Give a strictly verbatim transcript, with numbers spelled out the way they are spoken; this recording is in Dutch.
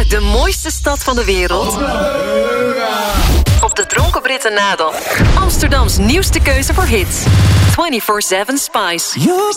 De mooiste stad van de wereld. Op de Dronken Britten nadel. Amsterdams nieuwste keuze voor hits. vierentwintig zeven Spice. Your